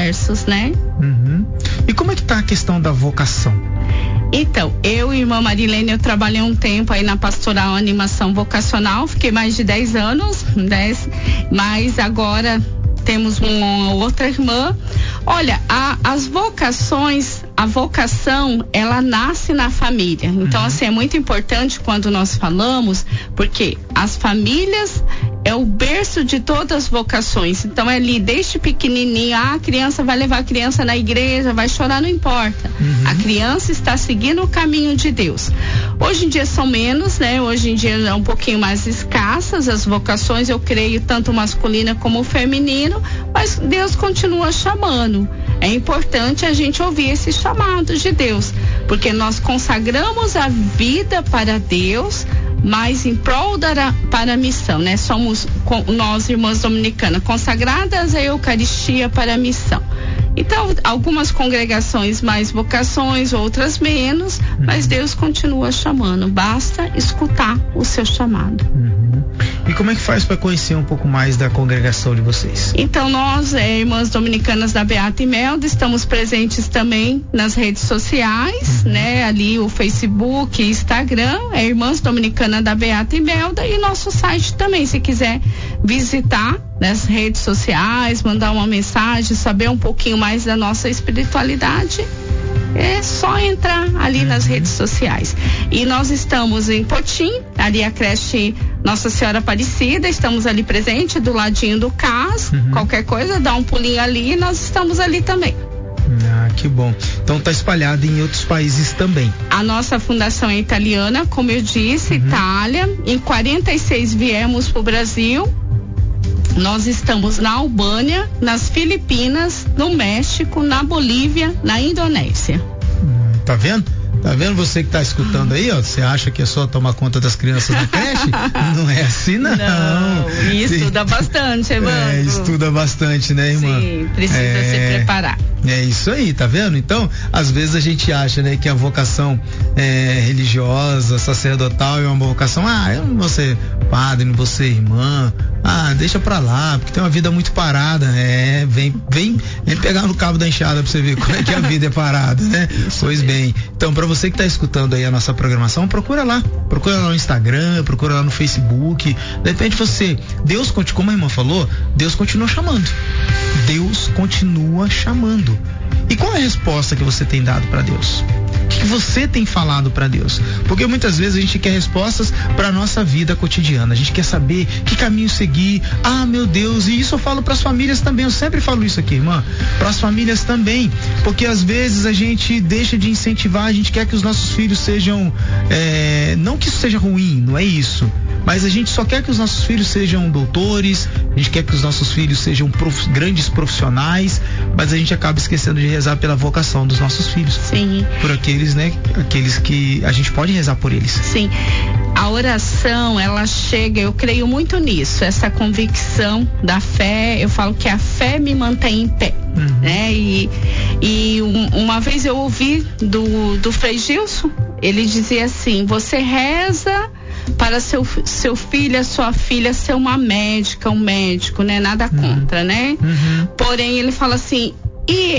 diversos, né? E como é que tá a questão da vocação? Então, eu e irmã Marilene, eu trabalhei um tempo aí na pastoral animação vocacional, fiquei mais de 10 anos, mas agora temos uma outra irmã. Olha, as vocações, a vocação, ela nasce na família. Então, assim, é muito importante quando nós falamos, porque as famílias é o berço de todas as vocações. Então, é ali, desde pequenininho, a criança vai levar a criança na igreja, vai chorar, não importa. A criança está seguindo o caminho de Deus. Hoje em dia são menos, né? Hoje em dia é um pouquinho mais escassas as vocações, eu creio, tanto masculina como feminino, mas Deus continua chamando. É importante a gente ouvir esse chamado de Deus, porque nós consagramos a vida para Deus, mas em prol para a missão, né? Somos nós, irmãs dominicanas, consagradas à Eucaristia para a missão. Então, algumas congregações mais vocações, outras menos, mas Deus continua chamando. Basta escutar o seu chamado. E como é que faz para conhecer um pouco mais da congregação de vocês? Então, nós, irmãs dominicanas da Beata Imelda, estamos presentes também nas redes sociais, né? Ali o Facebook, Instagram, é Irmãs Dominicanas da Beata Imelda, e nosso site também, se quiser visitar nas redes sociais, mandar uma mensagem, saber um pouquinho mais da nossa espiritualidade, é só entrar ali nas redes sociais. E nós estamos em Potim, ali a creche Nossa Senhora Aparecida, estamos ali presente do ladinho do CAS, qualquer coisa, dá um pulinho ali e nós estamos ali também. Ah, que bom. Então tá espalhado em outros países também. A nossa fundação é italiana, como eu disse, Itália. Em 46 viemos pro Brasil. Nós estamos na Albânia, nas Filipinas, no México, na Bolívia, na Indonésia. Tá vendo? Tá vendo você que tá escutando aí, ó? Você acha que é só tomar conta das crianças na creche? Não é assim, não. E estuda bastante, Evandro. Estuda bastante, né, irmã? Sim, precisa se preparar. É isso aí, tá vendo? Então, às vezes a gente acha, né, que a vocação religiosa, sacerdotal é uma vocação, eu não vou ser padre, não vou ser irmã, deixa pra lá, porque tem uma vida muito parada, vem pegar no cabo da enxada pra você ver como é que a vida é parada, né? Pois bem, então pra você que tá escutando aí a nossa programação, procura lá no Instagram, procura lá no Facebook, de repente Deus, como a irmã falou, Deus continua chamando. Deus continua chamando. E qual é a resposta que você tem dado para Deus? O que você tem falado para Deus? Porque muitas vezes a gente quer respostas para nossa vida cotidiana. A gente quer saber que caminho seguir. Meu Deus, e isso eu falo para as famílias também. Eu sempre falo isso aqui, irmã, para as famílias também, porque às vezes a gente deixa de incentivar. A gente quer que os nossos filhos sejam, não que isso seja ruim, não é isso. Mas a gente só quer que os nossos filhos sejam doutores, a gente quer que os nossos filhos sejam grandes profissionais, mas a gente acaba esquecendo de rezar pela vocação dos nossos filhos. Sim. Por aqueles, né? Aqueles que a gente pode rezar por eles. Sim. A oração, ela chega, eu creio muito nisso, essa convicção da fé. Eu falo que a fé me mantém em pé, né? E uma vez eu ouvi do Frei Gilson, ele dizia assim: você reza para seu filho, a sua filha ser uma médica, um médico, né? Nada contra, né? Porém, ele fala assim: e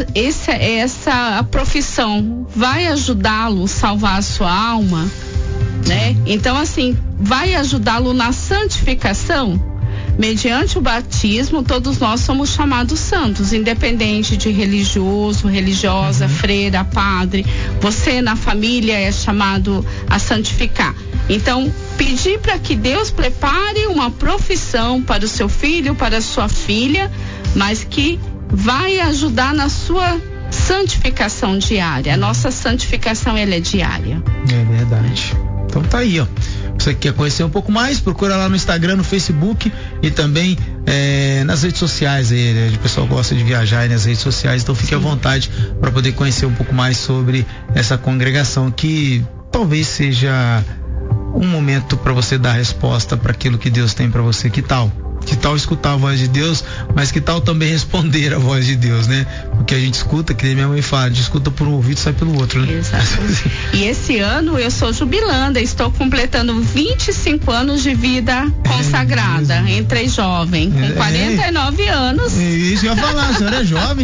essa a profissão vai ajudá-lo a salvar a sua alma, né? Então, assim, vai ajudá-lo na santificação? Mediante o batismo, todos nós somos chamados santos, independente de religioso, religiosa, freira, padre. Você na família é chamado a santificar. Então, pedir para que Deus prepare uma profissão para o seu filho, para a sua filha, mas que vai ajudar na sua santificação diária. A nossa santificação, ela é diária. É verdade. Então tá aí, ó. Você quer conhecer um pouco mais? Procura lá no Instagram, no Facebook e também nas redes sociais aí, né? O pessoal gosta de viajar aí nas redes sociais, então fique à vontade para poder conhecer um pouco mais sobre essa congregação, que talvez seja um momento para você dar resposta para aquilo que Deus tem para você. Que tal? Que tal escutar a voz de Deus, mas que tal também responder a voz de Deus, né? Porque a gente escuta, que nem minha mãe fala, a gente escuta por um ouvido e sai pelo outro, né? Exatamente. E esse ano eu sou jubilanda, estou completando 25 anos de vida consagrada, entre jovem, com 49 anos. Isso que eu ia falar, a senhora é jovem.